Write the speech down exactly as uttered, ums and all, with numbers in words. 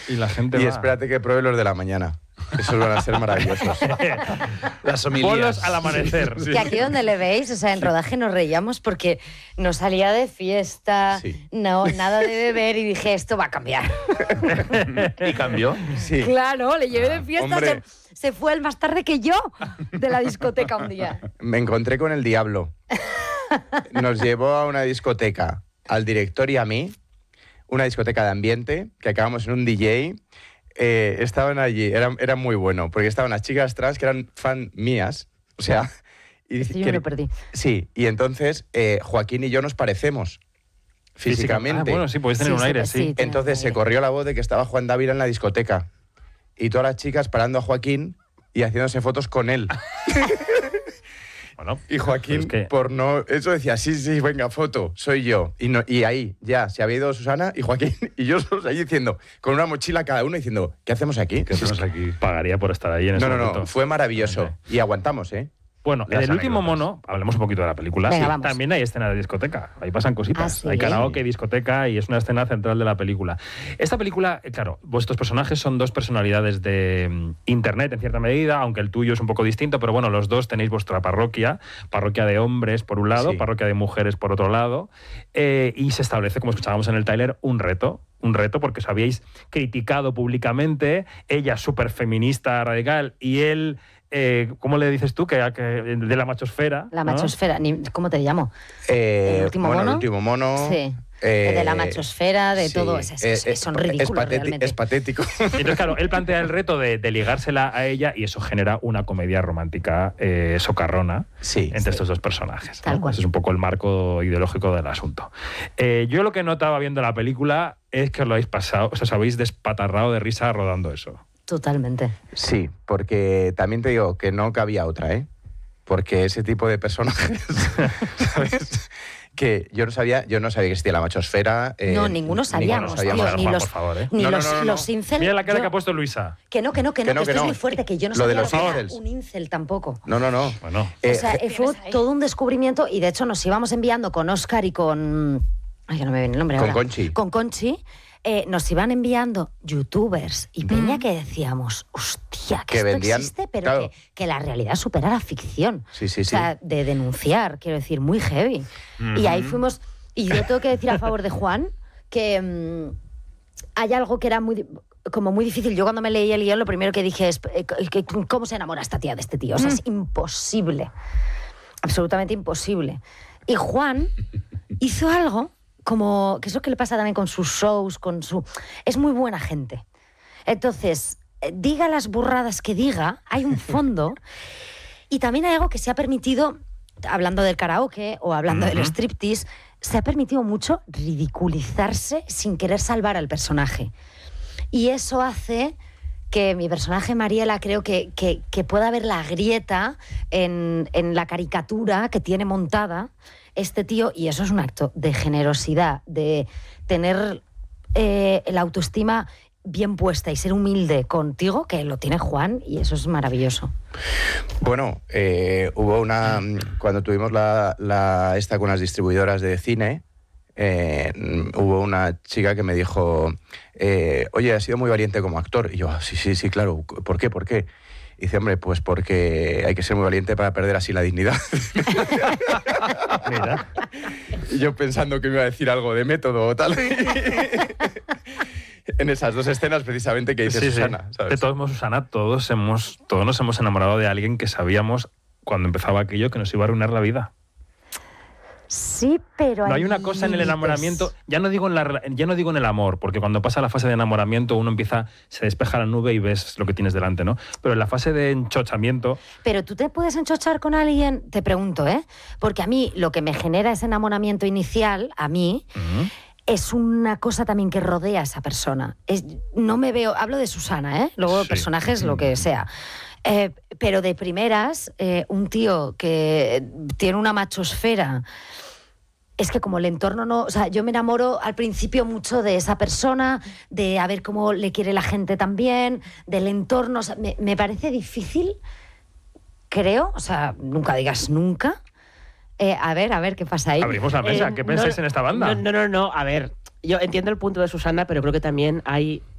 Y la gente Y va. espérate que pruebe los de la mañana. Esos van a ser maravillosos. Las homilías. Bolos al amanecer. Sí. Que aquí donde le veis, o sea, en rodaje nos reíamos porque no salía de fiesta, Sí. no, nada de beber y dije, esto va a cambiar. ¿Y cambió? Sí. Claro, le llevé de fiesta, hombre. se, se fue el más tarde que yo de la discoteca un día. Me encontré con el diablo. Nos llevó a una discoteca, al director y a mí, una discoteca de ambiente, que acabamos en un D J. Eh, estaban allí, era, era muy bueno, porque estaban las chicas trans que eran fan mías, o sea... Y, Esto yo que- me lo perdí. Sí, y entonces eh, Joaquín y yo nos parecemos físicamente. Ah, bueno, sí, podéis tener Sí, un sí, aire, sí. sí. tiene Entonces se aire. corrió la voz de que estaba Juan Dávila en la discoteca. Y todas las chicas parando a Joaquín y haciéndose fotos con él. Bueno, Y Joaquín, pues es que- por no... Eso decía, sí, sí, venga, foto, soy yo. Y, no, y ahí, ya, se había ido Susana y Joaquín y yo solos allí diciendo, con una mochila cada uno, diciendo, ¿qué hacemos aquí? ¿Qué hacemos aquí? pagaría por estar ahí en ese No, no, momento. no, fue maravilloso. Realmente. Y aguantamos, ¿eh? Bueno, en Las el último anécdotas. mono, hablemos un poquito de la película. Venga, Sí, vamos. también hay escena de discoteca. Ahí pasan cositas. Ah, ¿sí? Hay karaoke, discoteca y es una escena central de la película. Esta película, eh, claro, vuestros personajes son dos personalidades de mm, internet en cierta medida, aunque el tuyo es un poco distinto, pero bueno, los dos tenéis vuestra parroquia, parroquia de hombres por un lado, Sí. parroquia de mujeres por otro lado, eh, y se establece, como escuchábamos en el tráiler, un reto. Un reto porque os habíais criticado públicamente, ella súper feminista radical y él, eh, ¿cómo le dices tú? Que, que de la machosfera. La ¿no? machosfera, ni- ¿cómo te llamo? Eh, ¿El último bueno, mono? el último mono. Sí. eh, de la machosfera, de sí, todo. Es, es- es- eh, son es ridículos patéti- realmente. Es patético. Entonces, claro, él plantea el reto de, de ligársela a ella y eso genera una comedia romántica eh, socarrona Sí. entre estos dos personajes. Tal ¿no? cual. Ese es un poco el marco ideológico del asunto. Eh, yo lo que notaba viendo la película es que os lo habéis pasado, o sea, os habéis despatarrado de risa rodando eso. Totalmente. Sí, porque también te digo que no cabía otra, ¿eh? Porque ese tipo de personajes, ¿sabes? Que yo no sabía, yo no sabía que existía la machosfera. eh, No, ninguno sabíamos, ninguno tío, Juan, ni los, por favor, ¿eh? ni No, no, los, no, no, los no. incel. Mira la cara yo- que ha puesto Luisa. Que no, que no, que no, Que que, no, esto que es no. muy fuerte, que yo no Lo de sabía los que era incels. un incel tampoco. No, no, no. Bueno, Eh, o sea, je- fue todo un descubrimiento y de hecho nos íbamos enviando con Oscar y con... Ay, que no me viene el nombre Con ahora. Conchi. Con Conchi. eh, nos iban enviando youtubers y peña que decíamos, hostia, que, Que esto vendían- existe, pero claro. que, que la realidad supera la ficción. Sí, sí, O sea, sí. de denunciar, quiero decir, muy heavy. Y ahí fuimos... Y yo tengo que decir a favor de Juan que mm, hay algo que era muy... di- como muy difícil. Yo cuando me leí el guión lo primero que dije es eh, que- ¿cómo se enamora esta tía de este tío? O sea, es imposible. Absolutamente imposible. Y Juan hizo algo como... que es lo que le pasa también con sus shows, con su... Es muy buena gente. Entonces, eh, diga las burradas que diga, hay un fondo. Y también hay algo que se ha permitido, hablando del karaoke o hablando del striptease, se ha permitido mucho ridiculizarse sin querer salvar al personaje. Y eso hace que mi personaje Mariela creo que, que, que pueda ver la grieta en, en la caricatura que tiene montada este tío, y eso es un acto de generosidad, de tener eh, la autoestima bien puesta y ser humilde contigo, que lo tiene Juan, y eso es maravilloso. Bueno, eh, hubo una... Cuando tuvimos la, la esta con las distribuidoras de cine, eh, hubo una chica que me dijo, eh, oye, has sido muy valiente como actor. Y yo, "Ah, sí, sí, sí, claro. ¿Por qué? ¿Por qué? Y dice, hombre, pues porque hay que ser muy valiente para perder así la dignidad. mira. Y yo pensando que me iba a decir algo de método o tal. En esas dos escenas precisamente que dice Sí, sí. Susana, ¿sabes? De todos modos, Susana, todos, hemos, todos nos hemos enamorado de alguien que sabíamos cuando empezaba aquello que nos iba a arruinar la vida. Sí, pero No hay una cosa en el límites. enamoramiento, ya no digo en la rela- ya no digo en el amor, porque cuando pasa la fase de enamoramiento uno empieza, se despeja la nube y ves lo que tienes delante, ¿no? Pero en la fase de enchochamiento, Pero tú te puedes enchochar con alguien, te pregunto, ¿eh? Porque a mí lo que me genera ese enamoramiento inicial, a mí, mm, es una cosa también que rodea a esa persona. Es, no me veo, hablo de Susana, ¿eh? Luego Sí. personajes, lo que sea. Eh, pero de primeras, eh, un tío que tiene una machosfera, es que como el entorno no... O sea, yo me enamoro al principio mucho de esa persona, de a ver cómo le quiere la gente también, del entorno. O sea, me, me parece difícil, creo, o sea, nunca digas nunca. Eh, a ver, a ver, ¿qué pasa ahí? abrimos la mesa. Eh, ¿Qué pensáis no, en esta banda? No, no, no, no, a ver, yo entiendo el punto de Susana, pero creo que también hay